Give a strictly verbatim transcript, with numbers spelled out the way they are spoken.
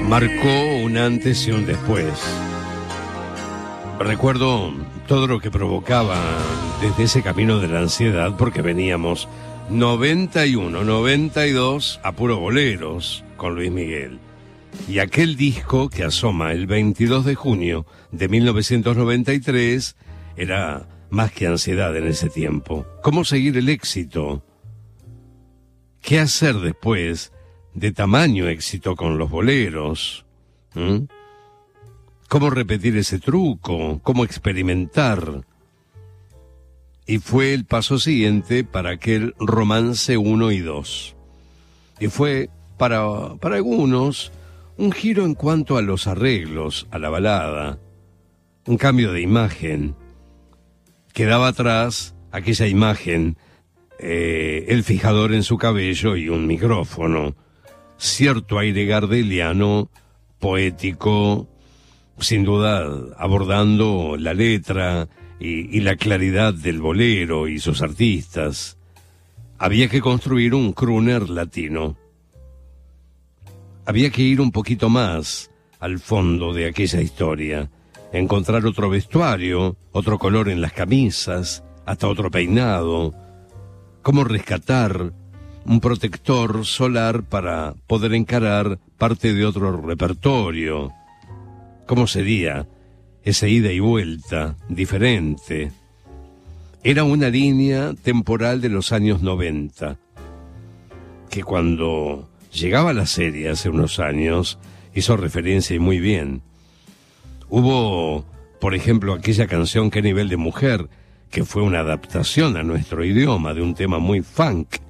Marcó un antes y un después. Recuerdo todo lo que provocaba desde ese camino de la ansiedad, porque veníamos noventa y uno, noventa y dos a puro boleros con Luis Miguel. Y aquel disco que asoma el veintidós de junio de mil novecientos noventa y tres era más que ansiedad en ese tiempo. ¿Cómo seguir el éxito? ¿Qué hacer después de tamaño éxito con los boleros? ¿Mm? ¿Cómo repetir ese truco? ¿Cómo experimentar? Y fue el paso siguiente para aquel Romance uno y dos. Y fue, para, para algunos, un giro en cuanto a los arreglos, a la balada, un cambio de imagen. Quedaba atrás aquella imagen, eh, el fijador en su cabello y un micrófono, cierto aire gardeliano, poético, sin duda abordando la letra y, y la claridad del bolero y sus artistas. Había que construir un crooner latino. Había que ir un poquito más al fondo de aquella historia, encontrar otro vestuario, otro color en las camisas, hasta otro peinado. Cómo rescatar un protector solar para poder encarar parte de otro repertorio. ¿Cómo sería esa ida y vuelta diferente? Era una línea temporal de los años noventa, que cuando llegaba a la serie hace unos años hizo referencia y muy bien. Hubo, por ejemplo, aquella canción ¿Qué nivel de mujer?, que fue una adaptación a nuestro idioma de un tema muy funk